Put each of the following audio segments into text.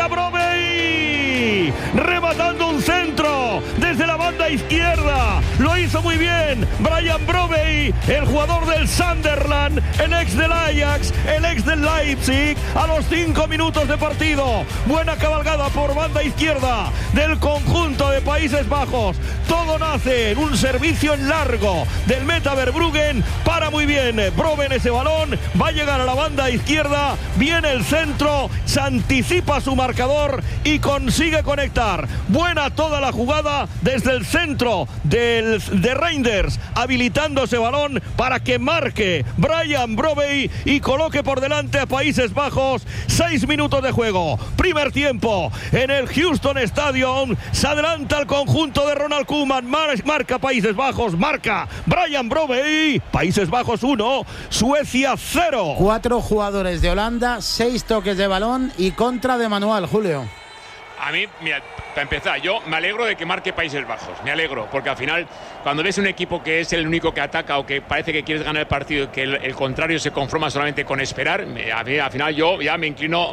para Brobbey, rematando un centro desde la banda izquierda. Lo hizo muy bien Brian Brobbey, el jugador del Sunderland, el ex del Ajax, el ex del Leipzig, a los 5 minutos de partido. Buena cabalgada por banda izquierda del conjunto de Países Bajos. Todo nace en un servicio en largo del Meta Verbruggen. Para muy bien Brobbey ese balón, va a llegar a la banda izquierda, viene el centro, se anticipa su marcador y consigue conectar. Buena toda la jugada desde el centro de Reinders, habilitando ese balón para que marque Brian Brobbey y coloque por delante a Países Bajos. 6 minutos de juego, primer tiempo en el Houston Stadium. Se adelanta el conjunto de Ronald Koeman, marca Países Bajos, marca Brian Brobbey. Países Bajos 1, Suecia 0. 4 jugadores de Holanda, 6 toques de balón y contra de manual, Julio. A mí, mira, para empezar, yo me alegro de que marque Países Bajos, me alegro, porque al final, cuando ves un equipo que es el único que ataca o que parece que quieres ganar el partido y que el contrario se conforma solamente con esperar, al final yo ya me inclino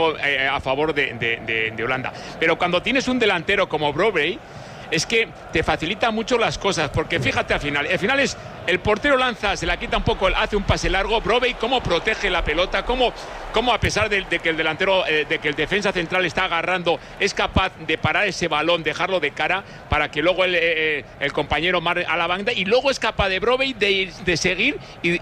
a favor de Holanda. Pero cuando tienes un delantero como Brobbey, es que te facilita mucho las cosas, porque fíjate al final es el portero lanza, se la quita un poco, hace un pase largo, Brobbey cómo protege la pelota, cómo a pesar de que el delantero, de que el defensa central está agarrando, es capaz de parar ese balón, dejarlo de cara para que luego el compañero marque a la banda, y luego es capaz de Brobbey de seguir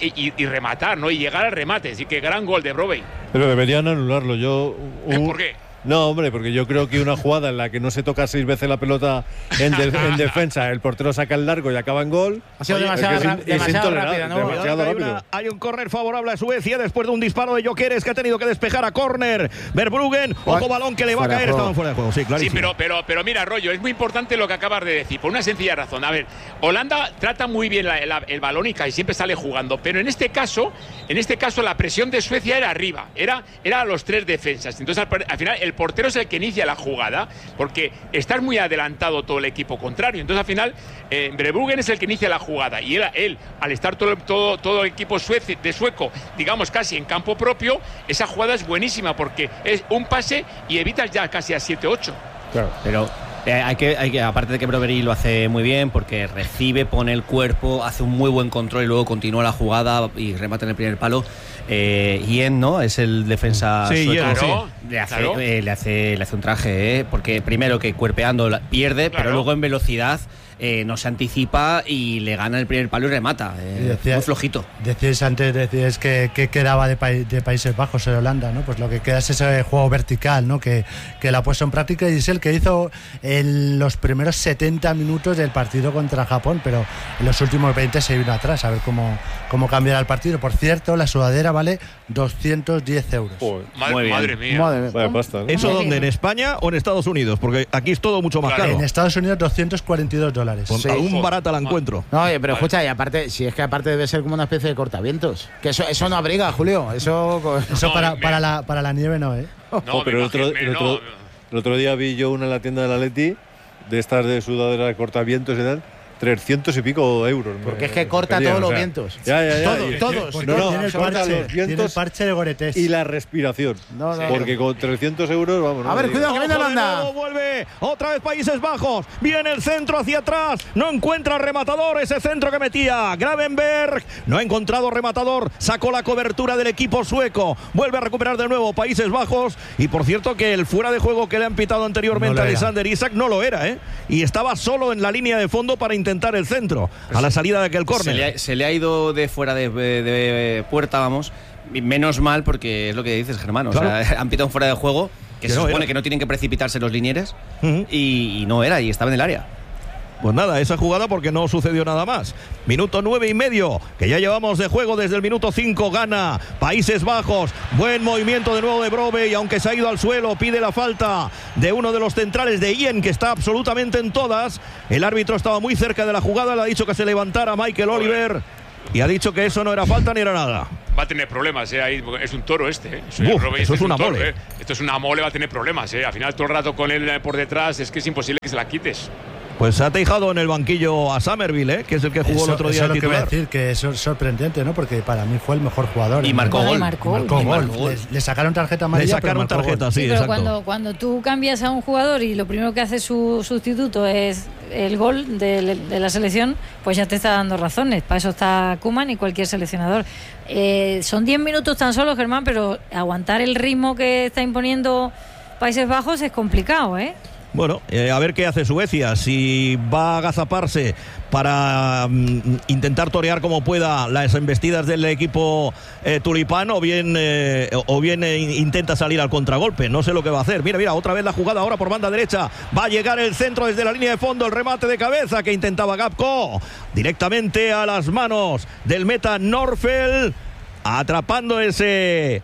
y rematar, ¿no? Y llegar al remate. Así que gran gol de Brobbey. Pero deberían anularlo. ¿Por qué? No, hombre, porque yo creo que una jugada en la que no se toca 6 veces la pelota en defensa, el portero saca el largo y acaba en gol. Ha sido demasiado rápida, ¿no? Demasiado rápido. Hay un córner favorable a Suecia después de un disparo de Gyökeres, que ha tenido que despejar a córner. Verbruggen, ojo balón que le va a caer, estaban fuera de juego. Sí, clarísimo. Sí, pero mira, Rollo, es muy importante lo que acabas de decir, por una sencilla razón. A ver, Holanda trata muy bien el balón y casi siempre sale jugando, pero en este caso la presión de Suecia era arriba, era a los 3 defensas. Entonces al final el portero es el que inicia la jugada, porque está muy adelantado todo el equipo contrario. Entonces al final Verbruggen es el que inicia la jugada, y él al estar todo el equipo sueco, digamos casi en campo propio, esa jugada es buenísima, porque es un pase y evitas ya casi a 7-8. Claro. Pero hay que, aparte de que Brobbey lo hace muy bien, porque recibe, pone el cuerpo, hace un muy buen control y luego continúa la jugada y remata en el primer palo. Ien, ¿no? Es el defensa sueco. Le hace un traje, porque primero que cuerpeando pierde, pero luego en velocidad no se anticipa y le gana el primer palo y remata. Muy flojito. Decíais antes que quedaba de Países Bajos en Holanda, ¿no? Pues lo que queda es ese juego vertical, ¿no? Que la ha puesto en práctica, y es el que hizo en los primeros 70 minutos del partido contra Japón, pero en los últimos 20 se vino atrás, a ver cómo cambiará el partido. Por cierto, la sudadera vale 210 euros. Madre mía. Vaya pasta, ¿no? ¿Eso dónde? ¿En España o en Estados Unidos? Porque aquí es todo mucho más caro. En Estados Unidos $242. Pues aún barata la encuentro. No, oye, pero escucha, y aparte, si es que aparte debe ser como una especie de cortavientos. Que eso no abriga, Julio. Eso para la nieve no, ¿eh? No, pero el otro día vi yo una en la tienda del Atleti, de estas de sudadera de cortavientos y tal, 300 y pico euros. Porque es que corta todos los vientos. Ya. Todos. Corta los vientos. Tiene el parche de Gore-Tex. Y la respiración. Porque con 300 euros, vamos. A ver, cuidado, que viene Holanda. Vuelve otra vez Países Bajos. Viene el centro hacia atrás. No encuentra rematador. Ese centro que metía Gravenberg. No ha encontrado rematador. Sacó la cobertura del equipo sueco. Vuelve a recuperar de nuevo Países Bajos. Y por cierto, que el fuera de juego que le han pitado anteriormente a Alexander Isak no lo era, ¿eh? Y estaba solo en la línea de fondo para intentar el centro a la salida de aquel córner. Se le ha ido de fuera de puerta, vamos. Menos mal, porque es lo que dices, Germán. O sea, han pitado fuera de juego, que se supone que no tienen que precipitarse los linieres, y no era, y estaba en el área. Pues nada, esa jugada porque no sucedió nada más. Minuto 9:30, que ya llevamos de juego desde el minuto 5. Gana Países Bajos. Buen movimiento de nuevo de Brobbey, aunque se ha ido al suelo. Pide la falta de uno de los centrales de Ien, que está absolutamente en todas. El árbitro estaba muy cerca de la jugada, le ha dicho que se levantara Michael Oliver, y ha dicho que eso no era falta ni era nada. Va a tener problemas, ahí, es un toro este. Eso es una mole. Esto es una mole, va a tener problemas. Al final todo el rato con él por detrás, es que es imposible que se la quites. Pues ha dejado en el banquillo a Somerville, que es el que jugó el otro día eso de titular. Eso es lo que voy a decir, que eso es sorprendente, ¿no? Porque para mí fue el mejor jugador. Y marcó gol. Marcó gol. Le sacaron tarjeta amarilla. Le sacaron tarjeta, gol. sí, pero exacto. cuando tú cambias a un jugador y lo primero que hace su sustituto es el gol de la selección, pues ya te está dando razones. Para eso está Koeman y cualquier seleccionador. Son 10 minutos tan solo, Germán, pero aguantar el ritmo que está imponiendo Países Bajos es complicado, ¿eh? Bueno, a ver qué hace Suecia, si va a agazaparse para intentar torear como pueda las embestidas del equipo tulipán o bien intenta salir al contragolpe. No sé lo que va a hacer. Mira, otra vez la jugada ahora por banda derecha. Va a llegar el centro desde la línea de fondo, el remate de cabeza que intentaba Gapco, directamente a las manos del meta Norfeld, atrapando ese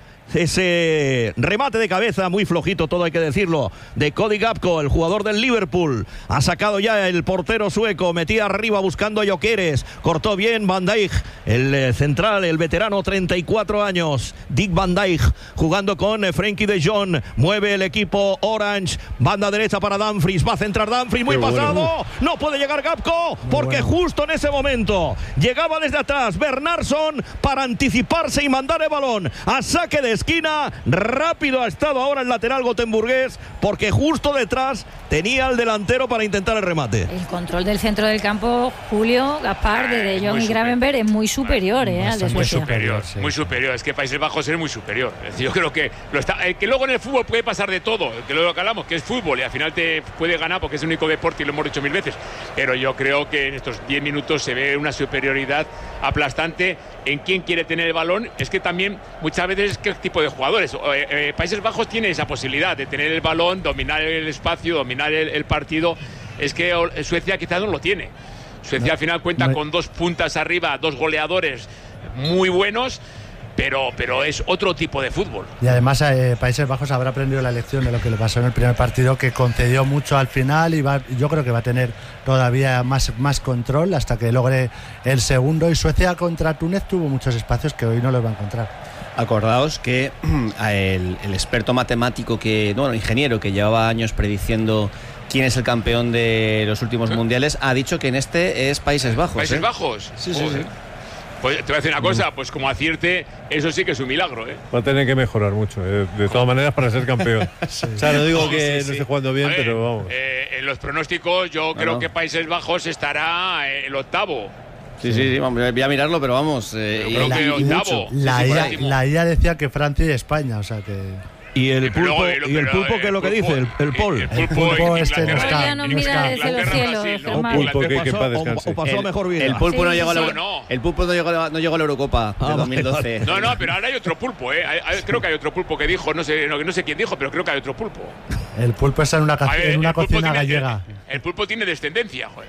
remate de cabeza muy flojito, todo hay que decirlo, de Cody Gapco, el jugador del Liverpool. Ha sacado ya el portero sueco, metía arriba buscando a Gyökeres, cortó bien Van Dijk, el central, el veterano, 34 años, Dick Van Dijk, jugando con Frenkie de Jong. Mueve el equipo Orange, banda derecha para Dumfries, va a centrar Dumfries, muy pasado, no puede llegar Gapco porque justo en ese momento llegaba desde atrás Bernardsson para anticiparse y mandar el balón a saque de esquina. Rápido ha estado ahora el lateral gotemburgués porque justo detrás tenía al delantero para intentar el remate. El control del centro del campo, Julio, Gaspar, de Jong y Gravenberch, es muy superior al de Suecia. Muy superior. Es que Países Bajos es muy superior. Es decir, yo creo que que luego en el fútbol puede pasar de todo, que luego que hablamos, que es fútbol y al final te puede ganar porque es el único deporte y lo hemos dicho 1000 veces. Pero yo creo que en estos 10 minutos se ve una superioridad aplastante en quién quiere tener el balón. Es que también muchas veces es que el tipo de jugadores. Países Bajos tiene esa posibilidad de tener el balón, dominar el espacio, dominar el partido. Es que Suecia quizás no lo tiene. Suecia al final cuenta con 2 puntas arriba, 2 goleadores muy buenos, pero es otro tipo de fútbol. Y además Países Bajos habrá aprendido la lección de lo que le pasó en el primer partido, que concedió mucho al final y yo creo que va a tener todavía más control hasta que logre el segundo. Y Suecia contra Túnez tuvo muchos espacios que hoy no los va a encontrar. Acordaos que el experto matemático, ingeniero que llevaba años prediciendo quién es el campeón de los últimos mundiales, ha dicho que en este es Países Bajos. ¿Países Bajos? Sí. Pues te voy a decir una cosa, pues como acierte, eso sí que es un milagro, ¿eh? Va a tener que mejorar mucho, de todas maneras, para ser campeón. Sí. O sea, no digo que no esté jugando bien, pero vamos. En los pronósticos yo creo que Países Bajos estará el octavo. Sí, vamos, voy a mirarlo, pero vamos. Octavo. La IA decía que Francia y España, o sea que... Y el pulpo, ¿qué es lo que dice? El Pol. El pulpo este no está. Ya nos mira desde los cielos, Germán. O pasó a mejor vida. El pulpo no llegó a la Eurocopa de 2012. No, pero ahora hay otro pulpo, ¿eh? Creo que hay otro pulpo que dijo, no sé quién dijo, pero creo que hay otro pulpo. El pulpo está en una cocina gallega. El pulpo tiene descendencia, joder.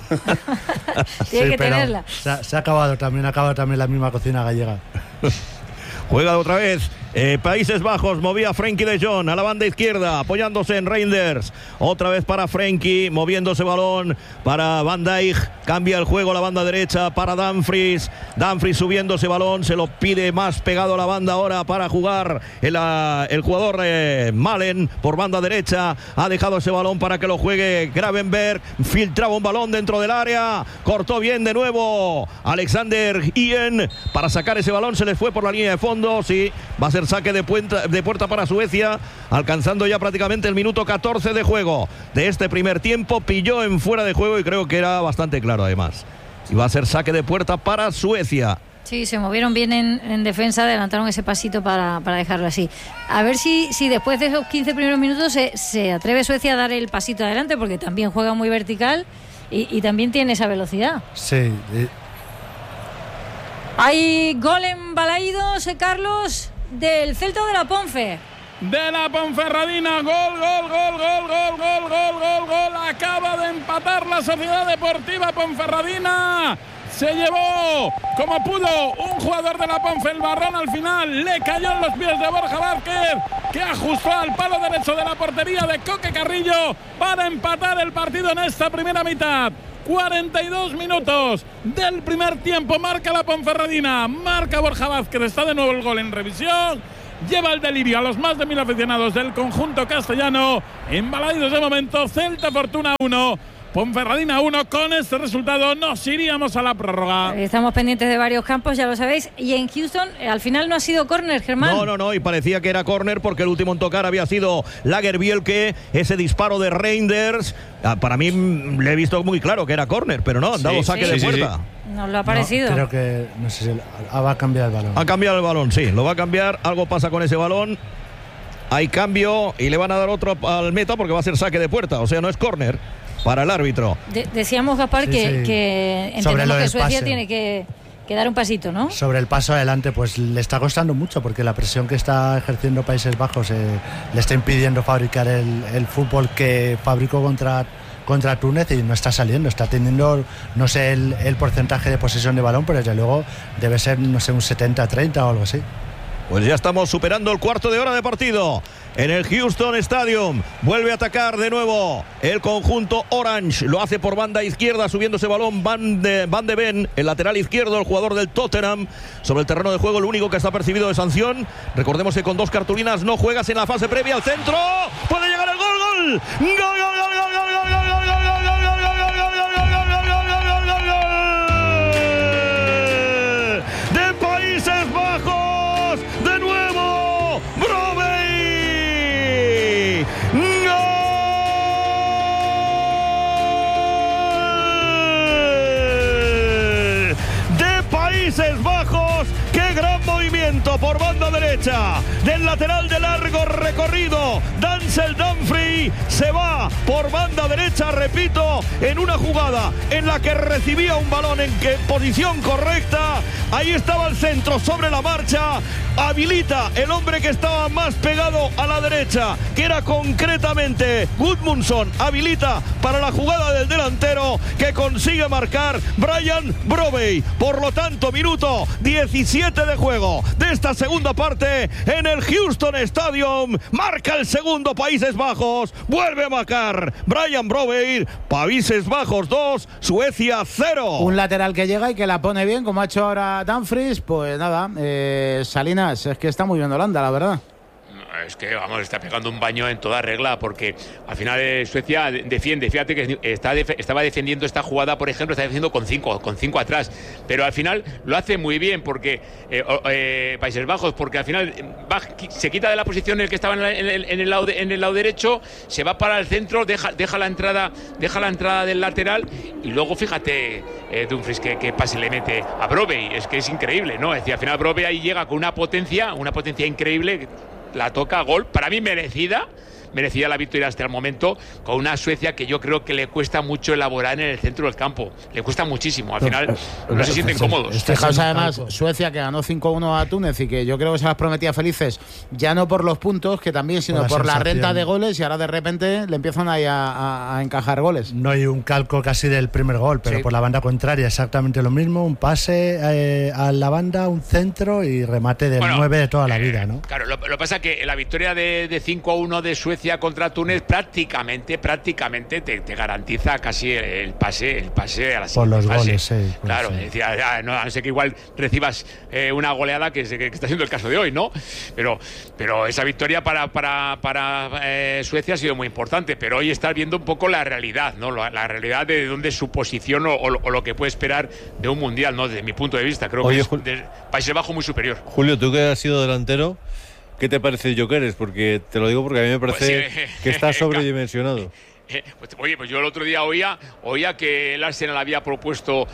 Tiene que tenerla. Se ha acabado también la misma cocina gallega. Juega otra vez. Países Bajos, movía Frenkie de Jong a la banda izquierda, apoyándose en Reinders. Otra vez para Frenkie, moviéndose balón para Van Dijk. Cambia el juego a la banda derecha para Dumfries. Dumfries subiéndose balón, se lo pide más pegado a la banda ahora para jugar el jugador Malen por banda derecha. Ha dejado ese balón para que lo juegue Gravenberch. Filtraba un balón dentro del área. Cortó bien de nuevo Alexander Ien para sacar ese balón. Se les fue por la línea de fondo. Sí, va a ser saque de puerta para Suecia, alcanzando ya prácticamente el minuto 14 de juego de este primer tiempo. Pilló en fuera de juego y creo que era bastante claro además. Y va a ser saque de puerta para Suecia. Sí, se movieron bien en defensa, adelantaron ese pasito para dejarlo así. A ver si después de esos 15 primeros minutos se atreve Suecia a dar el pasito adelante, porque también juega muy vertical y también tiene esa velocidad. Sí. Hay gol en Balaídos, Carlos, del Celta de la Ponfe. De la Ponferradina, gol. Acaba de empatar la Sociedad Deportiva Ponferradina. Se llevó como pudo un jugador de la Ponfe el marrón al final. Le cayó en los pies de Borja Vázquez, que ajustó al palo derecho de la portería de Coque Carrillo para empatar el partido en esta primera mitad. 42 minutos del primer tiempo. Marca la Ponferradina, marca Borja Vázquez. Está de nuevo el gol en revisión. Lleva el delirio a los más de 1000 aficionados del conjunto castellano. Embalaídos de momento, Celta Fortuna 1, Ponferradina 1. Con este resultado nos iríamos a la prórroga. Estamos pendientes de varios campos, ya lo sabéis. Y en Houston, al final no ha sido córner, Germán. No, y parecía que era córner porque el último en tocar había sido Lagerbielke, ese disparo de Reinders. Para mí le he visto muy claro que era córner, pero no, han dado saque de puerta. Nos lo ha parecido. Creo que, no sé si va a cambiar el balón. Ha cambiado el balón, sí, lo va a cambiar. Algo pasa con ese balón. Hay cambio y le van a dar otro al meta porque va a ser saque de puerta. O sea, no es córner para el árbitro. Decíamos, Gaspar, que entendemos que Suecia tiene que dar un pasito, ¿no? Sobre el paso adelante, pues le está costando mucho porque la presión que está ejerciendo Países Bajos le está impidiendo fabricar el fútbol que fabricó contra Túnez y no está saliendo, está teniendo, no sé el porcentaje de posesión de balón, pero desde luego debe ser, no sé, un 70-30 o algo así. Pues ya estamos superando el cuarto de hora de partido en el Houston Stadium. Vuelve a atacar de nuevo el conjunto Orange. Lo hace por banda izquierda, subiendo ese balón Van de Ven, el lateral izquierdo, el jugador del Tottenham. Sobre el terreno de juego, el único que está percibido de sanción. Recordemos que con 2 cartulinas no juegas en la fase previa al centro. Puede llegar el gol. ¡Gol! ¡Gol, gol, gol, gol, gol, gol, gol, gol, gol, gol! Países Bajos, qué gran movimiento por banda derecha del lateral de largo recorrido. Denzel Dumfries se va por banda derecha, repito, en una jugada en la que recibía un balón en posición correcta. Ahí estaba el centro sobre la marcha. Habilita el hombre que estaba más pegado a la derecha, que era concretamente Gudmundsson. Habilita para la jugada del delantero que consigue marcar Brian Brobey. Por lo tanto, minuto 17 de juego de esta segunda parte en el Houston Stadium. Marca el segundo Países Bajos. Vuelve a marcar Brian Brobey. Países Bajos 2, Suecia 0. Un lateral que llega y que la pone bien, como ha hecho ahora Dumfries. Pues nada, Salinas, es que está muy bien Holanda, la verdad. Es que, vamos, está pegando un baño en toda regla porque al final Suecia defiende. Fíjate que estaba defendiendo esta jugada, por ejemplo, está defendiendo con cinco atrás, pero al final lo hace muy bien porque Países Bajos, porque al final se quita de la posición en el que estaba en el lado derecho, se va para el centro, deja la entrada del lateral y luego fíjate Dumfries que pase le mete a Brobey. Es que es increíble, ¿no? Es decir, al final Brobey ahí llega con una potencia increíble. La toca, gol, para mí merecida la victoria hasta el momento, con una Suecia que yo creo que le cuesta mucho elaborar en el centro del campo, le cuesta muchísimo, al final no se sienten cómodos. Fijaos además, Suecia que ganó 5-1 a Túnez y que yo creo que se las prometía felices, ya no por los puntos, que también, sino por la renta de goles, y ahora de repente le empiezan ahí a encajar goles. No hay un calco casi del primer gol, pero sí, por la banda contraria exactamente lo mismo, un pase a la banda, un centro y remate del 9 de toda la vida, ¿no? Claro, lo que pasa es que la victoria de 5-1 de Suecia contra Túnez prácticamente te garantiza casi el pase a la siguiente por los fase. Goles, sí. Claro, decía, no, a no ser que igual recibas una goleada que está siendo el caso de hoy, ¿no? Pero esa victoria para Suecia ha sido muy importante, pero hoy estás viendo un poco la realidad, ¿no? La realidad de dónde es su posición o lo que puede esperar de un mundial, ¿no? Desde mi punto de vista, creo que es de Países Bajos muy superior. Julio, tú que has sido delantero, ¿qué te parece Gyökeres? Porque te lo digo porque a mí me parece que está sobredimensionado. Pues yo el otro día oía que el Arsenal había propuesto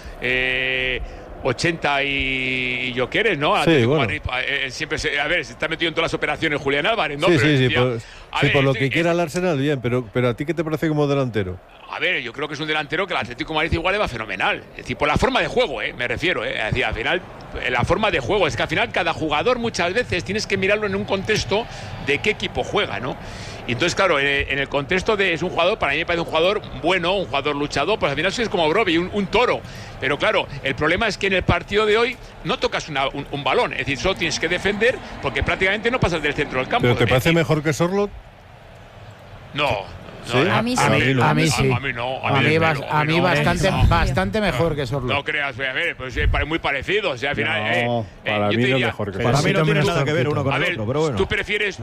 80 y Gyökeres, ¿no? Sí, bueno. Siempre se está metido en todas las operaciones Julián Álvarez, ¿no? Sí, por lo que quiera el Arsenal, bien, pero ¿a ti qué te parece como delantero? A ver, yo creo que es un delantero que el Atlético de Madrid igual le va fenomenal. Es decir, por la forma de juego, me refiero. Es decir, al final, la forma de juego. Es que al final cada jugador muchas veces tienes que mirarlo en un contexto de qué equipo juega, ¿no? Y entonces, claro, en el contexto de es un jugador, para mí me parece un jugador bueno, un jugador luchador, pues al final es como Brobey, un toro. Pero claro, el problema es que en el partido de hoy no tocas un balón. Es decir, solo tienes que defender porque prácticamente no pasas del centro del campo. ¿Pero te parece mejor que Sorloth? No, ¿Sí? A mí sí. A mí sí. A mí no. A mí bastante mejor que Sorlo. No creas, a ver, pues muy parecido. O sea, al final. No, para mí no es mejor que Para mí no tiene menos nada que ver uno con A el ver, otro, pero bueno. tú prefieres.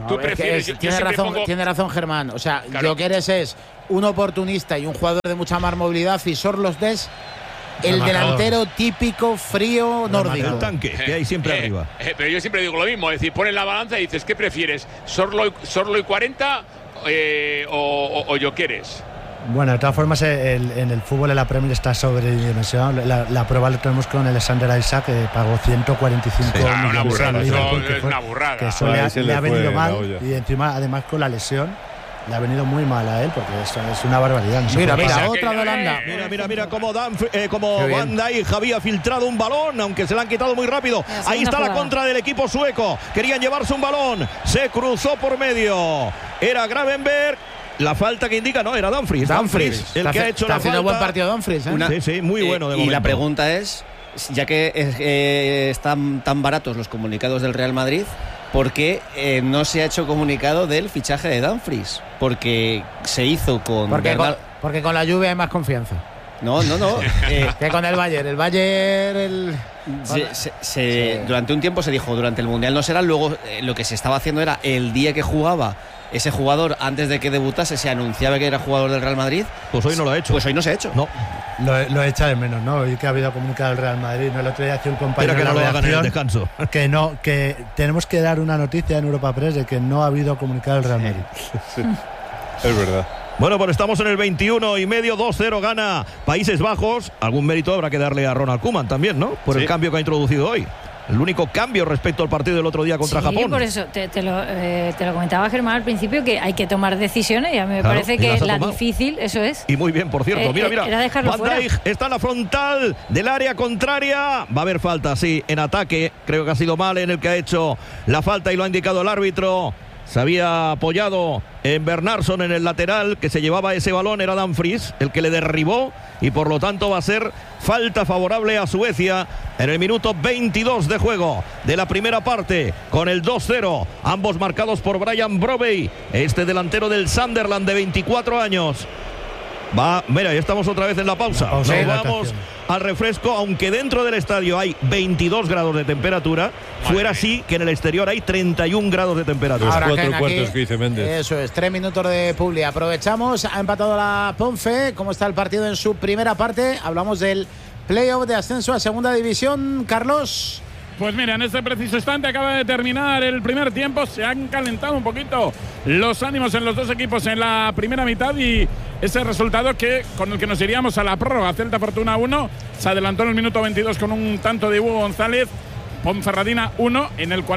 Tiene razón, Germán. O sea, Claro. lo que eres es un oportunista y un jugador de mucha más movilidad, y Sorlo es el delantero típico, frío, nórdico. El tanque que hay siempre arriba. Pero yo siempre digo lo mismo, es decir, pones la balanza y dices, ¿qué prefieres? ¿Sorlo y 40 o Gyökeres? Bueno, de todas formas, en el fútbol, en la Premier está sobredimensionado. La prueba lo tenemos con Alexander Isaac, que pagó 145 millones una burrada, de Liverpool, es una burrada. Que eso le ha venido mal, y encima, además, con la lesión, le ha venido muy mal a él, porque eso es una barbaridad. No Mira, otra de Holanda. Mira cómo Van Dijk había filtrado un balón, aunque se le han quitado muy rápido. Ahí está la contra del equipo sueco. Querían llevarse un balón, se cruzó por medio. Era Gravenberg. La falta que indica, no, era Dumfries, el que ha hecho la falta. Está haciendo buen partido Dumfries, ¿eh? Sí, muy bueno de momento. Y la pregunta es, ya que están tan baratos los comunicados del Real Madrid, ¿por qué no se ha hecho comunicado del fichaje de Dumfries? Porque se hizo con... Porque con la Juve hay más confianza. No. Que con el Bayern. El Bayern... Durante un tiempo se dijo, durante el Mundial no será, luego lo que se estaba haciendo era el día que jugaba ese jugador, antes de que debutase, se anunciaba que era jugador del Real Madrid. Pues hoy no lo ha hecho. Pues hoy no se ha hecho. No. Lo echa de menos, ¿no? Hoy que ha habido comunicado del Real Madrid, ¿no? El otro día hacía un compañero que no lo hagan en el descanso. Que tenemos que dar una noticia en Europa Press de que no ha habido comunicado del Real Madrid. Sí, es verdad. Bueno, pues estamos en el 21 y medio, 2-0 gana Países Bajos. Algún mérito habrá que darle a Ronald Koeman también, ¿no? Por el cambio que ha introducido hoy. El único cambio respecto al partido del otro día contra Japón. Por eso te lo comentaba Germán al principio, que hay que tomar decisiones, y a mí me parece que la difícil, eso es. Y muy bien, por cierto. Mira. Era dejarlo Van Dijk está en la frontal del área contraria. Va a haber falta, sí, en ataque. Creo que ha sido mal en el que ha hecho la falta y lo ha indicado el árbitro. Se había apoyado en Bernardsson en el lateral, que se llevaba ese balón, era Dumfries el que le derribó, y por lo tanto va a ser falta favorable a Suecia en el minuto 22 de juego de la primera parte, con el 2-0, ambos marcados por Brian Brobey, este delantero del Sunderland de 24 años. Mira, ya estamos otra vez en la pausa. Nos vamos al refresco, aunque dentro del estadio hay 22 grados de temperatura, fuera sí que en el exterior hay 31 grados de temperatura. Ahora, 4 cuartos que dice Méndez. Eso es, 3 minutos de publi. Aprovechamos, ha empatado la Ponfe. ¿Cómo está el partido en su primera parte? Hablamos del playoff de ascenso a segunda división, Carlos. Pues mira, en este preciso instante acaba de terminar el primer tiempo. Se han calentado un poquito los ánimos en los dos equipos en la primera mitad, y ese resultado con el que nos iríamos a la prórroga. Celta Fortuna 1, se adelantó en el minuto 22 con un tanto de Hugo González. Ponferradina 1, en el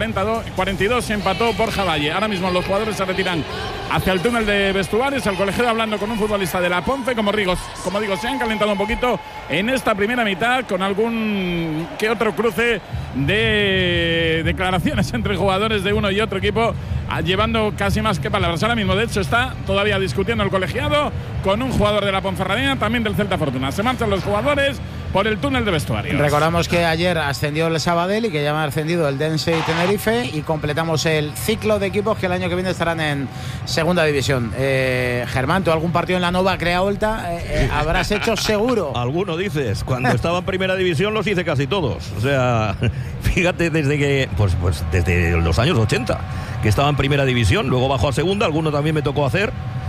42 se empató Borja Valle. Ahora mismo los jugadores se retiran hacia el túnel de vestuarios. El colegiado hablando con un futbolista de la Ponfe. Como digo, se han calentado un poquito en esta primera mitad, con algún que otro cruce de declaraciones entre jugadores de uno y otro equipo, llevando casi más que palabras. Ahora mismo, de hecho, está todavía discutiendo el colegiado con un jugador de la Ponferradina, también del Celta Fortuna. Se marchan los jugadores por el túnel de vestuarios. Recordamos que ayer ascendió el Sabadell y que ya han ascendido el Dense y Tenerife, y completamos el ciclo de equipos que el año que viene estarán en segunda división. Germán, ¿tú algún partido en la Nova Creaolta habrás hecho seguro? Alguno dices. Cuando estaba en primera división los hice casi todos. O sea, fíjate, desde que pues desde los años 80 que estaba en primera división, luego bajó a segunda, alguno también me tocó hacer.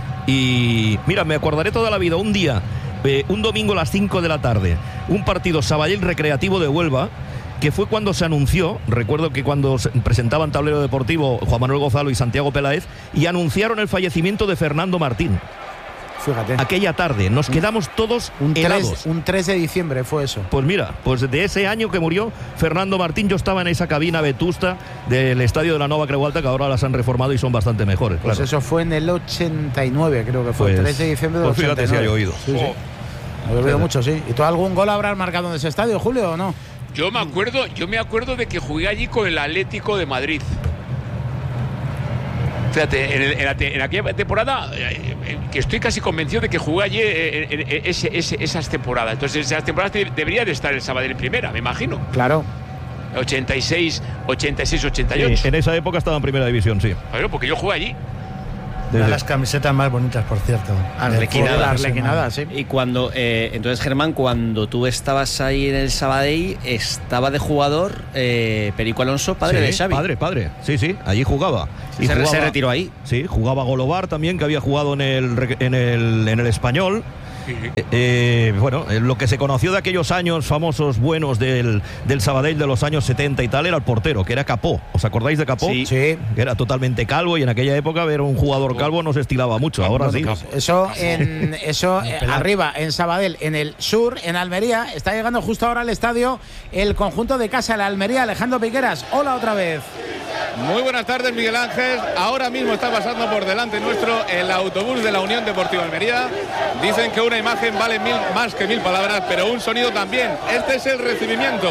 Y mira, me acordaré toda la vida, un día, un domingo a las 5 de la tarde, un partido Sabadell Recreativo de Huelva, que fue cuando se anunció, recuerdo que cuando se presentaban Tablero Deportivo Juan Manuel Gozalo y Santiago Peláez, y anunciaron el fallecimiento de Fernando Martín. Fíjate. Aquella tarde nos quedamos todos helados. Un 3 de diciembre fue eso. Pues mira, pues de ese año que murió Fernando Martín, yo estaba en esa cabina vetusta del estadio de la Nova Creaolta, que ahora las han reformado y son bastante mejores. Pues claro. eso fue en el 89, creo que fue. Pues, 3 de diciembre del 89. Pues fíjate si hay oído. Sí, sí. He oído mucho, sí. ¿Y tú algún gol habrás marcado en ese estadio, Julio, o no? Yo me acuerdo de que jugué allí con el Atlético de Madrid. Fíjate, en aquella temporada, que estoy casi convencido de que jugué allí esas temporadas. Entonces, esas temporadas debería de estar el Sabadell en primera, me imagino. Claro. 86, 88. Sí, en esa época estaba en primera división, sí. Claro, porque yo jugué allí. Una de las camisetas más bonitas, por cierto. Arlequinada, sí. Y cuando, entonces, Germán, cuando tú estabas ahí en el Sabadell, estaba de jugador Perico Alonso, padre de Xavi. Padre. Sí, allí jugaba. Y se retiró ahí. Sí, jugaba Golobar también, que había jugado en el Español. Bueno, lo que se conoció de aquellos años famosos buenos del Sabadell de los años 70 y tal era el portero, que era Capó. ¿Os acordáis de Capó? Sí. Que era totalmente calvo, y en aquella época ver un jugador calvo no se estilaba mucho. Ahora sí. Eso arriba, en Sabadell. En el sur, en Almería, está llegando justo ahora al estadio el conjunto de Casa, la Almería. Alejandro Piqueras, hola otra vez. Muy buenas tardes, Miguel Ángel. Ahora mismo está pasando por delante nuestro el autobús de la Unión Deportiva Almería. Dicen que una imagen vale más que 1000 palabras, pero un sonido también. Este es el recibimiento.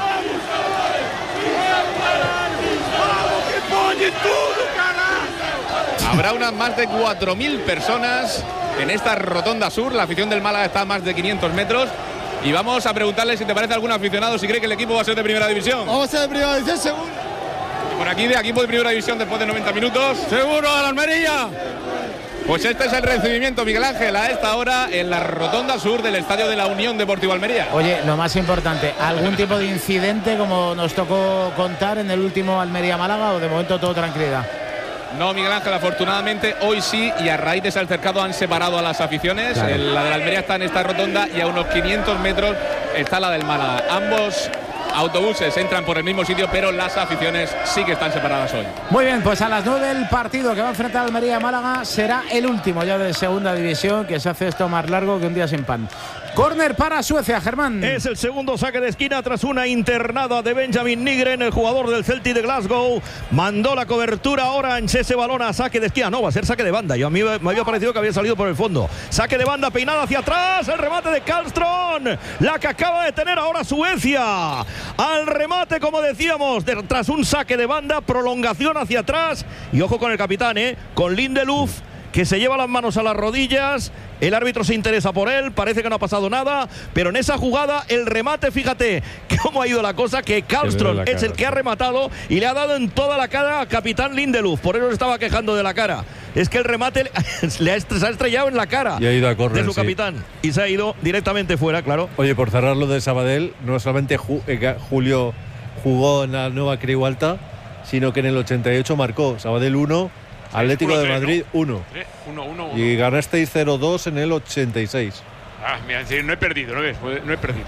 Habrá unas más de 4000 personas en esta rotonda sur. La afición del Málaga está a más de 500 metros. Y vamos a preguntarle si te parece algún aficionado si cree que el equipo va a ser de primera división. Vamos a ser de primera división, seguro. Por aquí, de equipo de primera división después de 90 minutos. ¡Seguro a la Almería! Pues este es el recibimiento, Miguel Ángel, a esta hora en la rotonda sur del estadio de la Unión Deportiva Almería. Oye, lo más importante, ¿algún tipo de incidente como nos tocó contar en el último Almería-Málaga o de momento todo tranquilidad? No, Miguel Ángel, afortunadamente hoy sí, y a raíz de ese altercado han separado a las aficiones. Claro. La de la Almería está en esta rotonda y a unos 500 metros está la del Málaga. Ambos autobuses entran por el mismo sitio, pero las aficiones sí que están separadas hoy. Muy bien, pues a las 9 el partido que va a enfrentar Almería-Málaga será el último ya de segunda división, que se hace esto más largo que un día sin pan. Córner para Suecia, Germán. Es el segundo saque de esquina tras una internada de Benjamin Nygren, el jugador del Celtic de Glasgow. Mandó la cobertura Orange, ese balón a saque de esquina. No, va a ser saque de banda. A mí me había parecido que había salido por el fondo. Saque de banda, peinada hacia atrás. El remate de Karlström. La que acaba de tener ahora Suecia. Al remate, como decíamos, tras un saque de banda, prolongación hacia atrás. Y ojo con el capitán, con Lindelöf, que se lleva las manos a las rodillas. El árbitro se interesa por él, parece que no ha pasado nada, pero en esa jugada el remate, fíjate cómo ha ido la cosa, que Karlström es el que ha rematado y le ha dado en toda la cara al capitán Lindelöf, por eso se estaba quejando de la cara. Es que el remate se ha estrellado en la cara y ha ido a correr, de su capitán, y se ha ido directamente fuera, claro. Oye, por cerrar lo de Sabadell, no solamente Julio jugó en la nueva Creu Alta, sino que en el 88 marcó Sabadell 1, Atlético de Madrid 1. 1-1. Y ganasteis 0-2 en el 86. Mira, no he perdido, ¿no ves? No he perdido.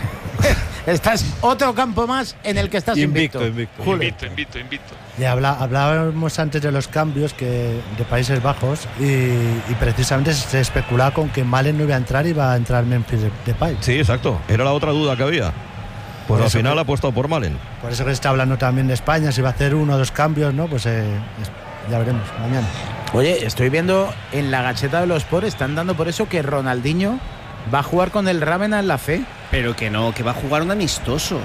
Estás otro campo más en el que estás invicto. Invicto. Y hablábamos antes de los cambios de Países Bajos y precisamente se especulaba con que Malen no iba a entrar y iba a entrar Memphis Depay. Sí, exacto. Era la otra duda que había. Pues al final ha apostado por Malen. Por eso que se está hablando también de España, si va a hacer 1 o 2 cambios, ¿no? Pues ya veremos mañana. Oye, estoy viendo en la gacheta de los Sport, están dando por eso que Ronaldinho va a jugar con el Rávena en la fe. Pero que no, que va a jugar un amistoso.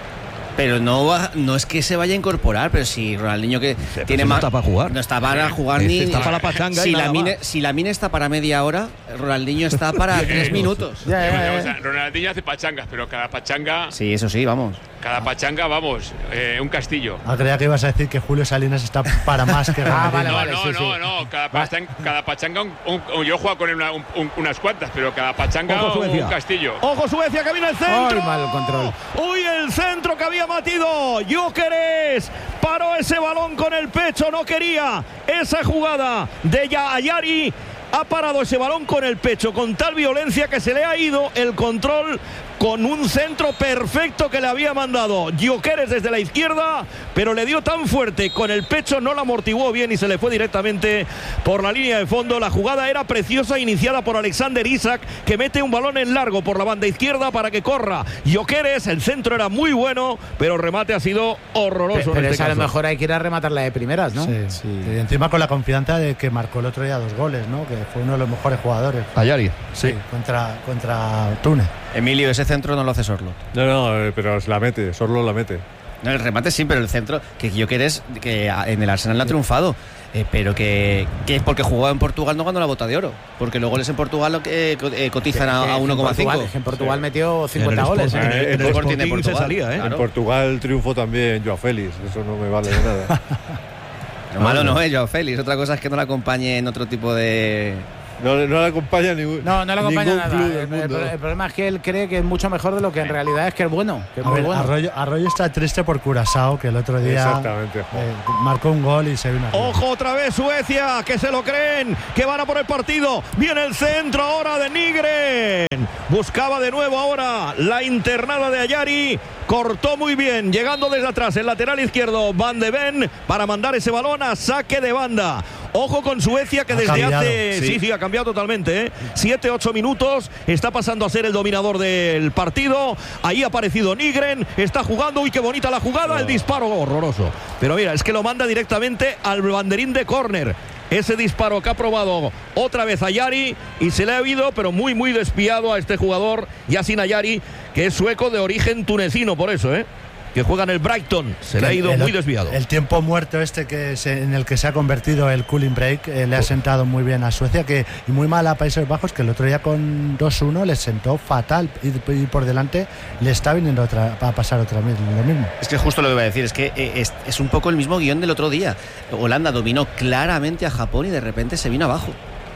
Pero no es que se vaya a incorporar, pero si Ronaldinho que tiene más. No está para jugar. No está para jugar ni. Está para la pachanga. Si la mina está para media hora, Ronaldinho está para 3 minutos. Ronaldinho hace pachangas, pero cada pachanga. Sí, eso sí, vamos. Cada pachanga, vamos, un castillo. Creía que ibas a decir que Julio Salinas está para más que Ronaldinho. No. Cada pachanga, yo juego con él unas cuantas, pero cada pachanga un castillo. Ojo Suecia, que viene el centro. ¡Ay, mal control! ¡Uy, el centro que había batido! Gyökeres paró ese balón con el pecho, no quería esa jugada de Ayari. Ha parado ese balón con el pecho con tal violencia que se le ha ido el control con un centro perfecto que le había mandado Gyökeres desde la izquierda, pero le dio tan fuerte con el pecho, no la amortiguó bien y se le fue directamente por la línea de fondo. La jugada era preciosa, iniciada por Alexander Isak, que mete un balón en largo por la banda izquierda para que corra Gyökeres. El centro era muy bueno, pero el remate ha sido horroroso. Pero a lo mejor hay que ir a rematarla de primeras, ¿no? Sí. Y encima con la confianza de que marcó el otro día 2 goles, ¿no? Que fue uno de los mejores jugadores. Ayari, sí. Contra Túnez. Emilio, ese centro no lo hace Sorlo. No, pero la mete, Sorlo la mete. No, el remate sí, pero el centro, que Gyökeres, que en el Arsenal no ha triunfado, pero que es porque jugaba en Portugal, no ganó la Bota de Oro, porque los goles en Portugal cotizan a 1,5. En Portugal metió 50 goles. En el Sporting de Portugal se salía, Claro. En Portugal triunfó también Joao Félix, eso no me vale de nada. Pero malo no es Joao Félix, otra cosa es que no le acompañe en otro tipo de... No le acompaña ningún No le acompaña nada. club del mundo. El problema es que él cree que es mucho mejor de lo que en realidad es, que es bueno. Que es A muy ver, bueno. Arroyo está triste por Curazao, que el otro día Exactamente, marcó un gol y se vino arriba. Ojo otra vez Suecia, que se lo creen, que van a por el partido. Viene el centro ahora de Nygren. Buscaba de nuevo ahora la internada de Ayari. Cortó muy bien, llegando desde atrás el lateral izquierdo Van de Ven para mandar ese balón a saque de banda. Ojo con Suecia, que desde hace... Sí, ha cambiado totalmente, 7-8 minutos está pasando a ser el dominador del partido. Ahí ha aparecido Nygren, está jugando. Uy, qué bonita la jugada, el disparo horroroso. Pero mira, es que lo manda directamente al banderín de córner. Ese disparo que ha probado otra vez Ayari y se le ha ido, pero muy despiado a este jugador, Yasin Ayari, que es sueco de origen tunecino, por eso, que juega en el Brighton. Se le ha ido muy desviado. El tiempo muerto en el que se ha convertido el cooling break le ha sentado muy bien a Suecia, y muy mal a Países Bajos, que el otro día con 2-1 les sentó fatal, y por delante le está viniendo a pasar otra vez lo mismo. Es que justo lo que iba a decir, es que es un poco el mismo guión del otro día. Holanda dominó claramente a Japón y de repente se vino abajo.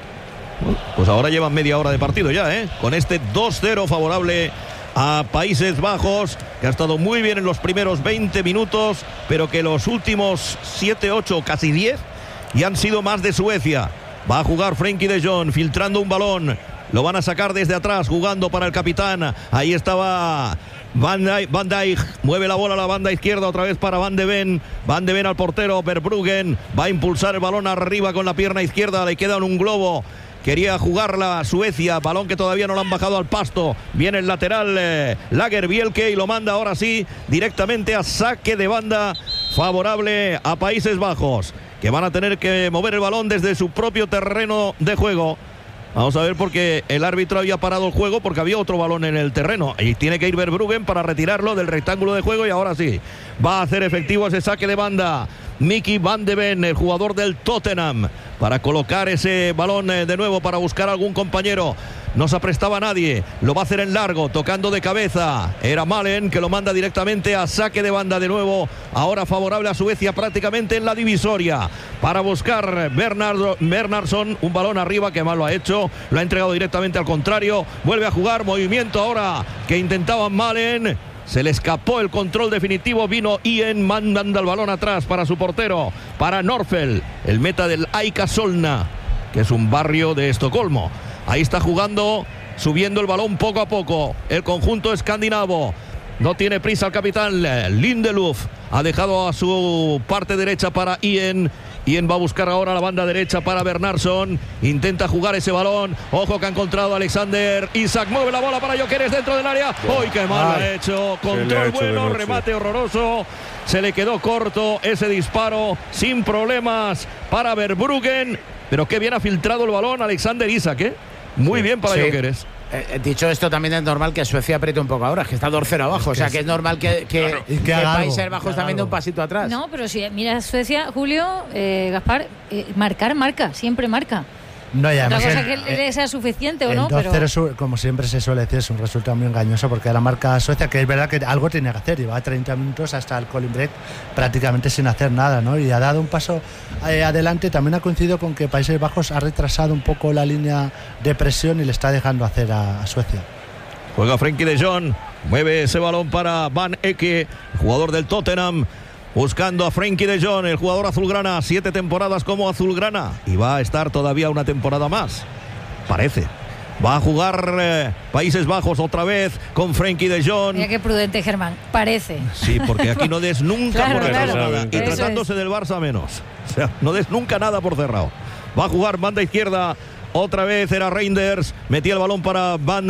Pues ahora llevan media hora de partido ya, con este 2-0 favorable a Países Bajos, que ha estado muy bien en los primeros 20 minutos, pero que los últimos 7, 8, casi 10 ya han sido más de Suecia. Va a jugar Frenkie de Jong, filtrando un balón. Lo van a sacar desde atrás, jugando para el capitán. Ahí estaba Van Dijk, mueve la bola a la banda izquierda otra vez para Van de Ven. Van de Ven al portero Verbruggen, va a impulsar el balón arriba con la pierna izquierda, le queda en un globo. Quería jugarla Suecia, balón que todavía no lo han bajado al pasto. Viene el lateral Lagerbielke y lo manda ahora sí directamente a saque de banda favorable a Países Bajos, que van a tener que mover el balón desde su propio terreno de juego. Vamos a ver, porque el árbitro había parado el juego porque había otro balón en el terreno y tiene que ir Verbruggen para retirarlo del rectángulo de juego, y ahora sí va a hacer efectivo ese saque de banda Mickey Van de Ven, el jugador del Tottenham, para colocar ese balón de nuevo para buscar a algún compañero. No se aprestaba a nadie, lo va a hacer en largo, tocando de cabeza. Era Malen, que lo manda directamente a saque de banda de nuevo, ahora favorable a Suecia prácticamente en la divisoria, para buscar Bernardsson, un balón arriba que mal lo ha hecho, lo ha entregado directamente al contrario. Vuelve a jugar, movimiento ahora que intentaba Malen. Se le escapó el control definitivo, vino Ian, manda el balón atrás para su portero, para Norfeld, el meta del Aika Solna, que es un barrio de Estocolmo. Ahí está jugando, subiendo el balón poco a poco el conjunto escandinavo. No tiene prisa el capitán Lindelöf, ha dejado a su parte derecha para Ian. Ian va a buscar ahora la banda derecha para Bernardsson, intenta jugar ese balón. Ojo que ha encontrado Alexander Isak, mueve la bola para Gyökeres dentro del área. ¡Uy, qué mal lo ha hecho! Control bueno, remate horroroso. Se le quedó corto ese disparo, sin problemas para Verbruggen, pero qué bien ha filtrado el balón Alexander Isak, Muy bien para Gyökeres. Dicho esto, también es normal que Suecia apriete un poco ahora, que está 2-0 abajo. O sea, que es normal que Países Bajos también dé un pasito atrás. No, pero si mira Suecia, Julio, Gaspar, marca, siempre marca. No, y otra además cosa que sea suficiente o no, pero 2-0, como siempre se suele decir, es un resultado muy engañoso, porque la marca Suecia, que es verdad que algo tenía que hacer, y va a 30 minutos hasta el cooling break prácticamente sin hacer nada, ¿no? Y ha dado un paso adelante. También ha coincidido con que Países Bajos ha retrasado un poco la línea de presión y le está dejando hacer a Suecia. Juega Frenkie de Jong, mueve ese balón para Van Ecke, jugador del Tottenham, buscando a Frenkie de Jong, el jugador azulgrana, 7 temporadas como azulgrana, y va a estar todavía una temporada más, parece. Va a jugar Países Bajos otra vez con Frenkie de Jong. Mira qué prudente, Germán, parece. Sí, porque aquí no des nunca claro, por cerrado claro, nada. Y tratándose del Barça menos. O sea, no des nunca nada por cerrado. Va a jugar banda izquierda. Otra vez era Reinders, metía el balón para Van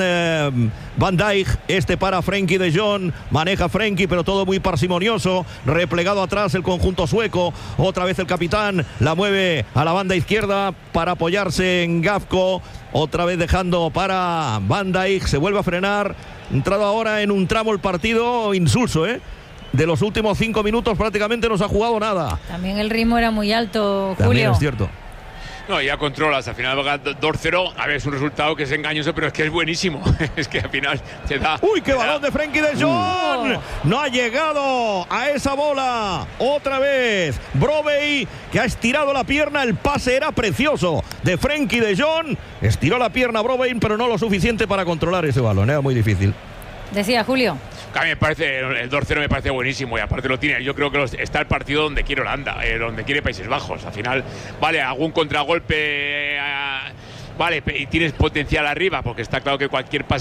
Dijk, para Frenkie de Jong, maneja Frenkie, pero todo muy parsimonioso, replegado atrás el conjunto sueco. Otra vez el capitán la mueve a la banda izquierda para apoyarse en Gafko, otra vez dejando para Van Dijk, se vuelve a frenar, entrado ahora en un tramo el partido insulso, de los últimos 5 minutos prácticamente no se ha jugado nada. También el ritmo era muy alto, Julio. También es cierto. No, ya controlas, al final 2-0, a ver, es un resultado que es engañoso, pero es que es buenísimo. Es que al final te da... ¡Uy, qué balón de Frenkie de Jong! No ha llegado a esa bola. Otra vez, Brobbey, que ha estirado la pierna, el pase era precioso de Frenkie de Jong. Estiró la pierna Brobbey, pero no lo suficiente para controlar ese balón, era muy difícil. Decía Julio. A mí me parece, el 2-0 me parece buenísimo y aparte lo tiene. Yo creo que está el partido donde quiere Holanda, donde quiere Países Bajos. Al final, vale, algún contragolpe, vale, y tienes potencial arriba, porque está claro que cualquier pase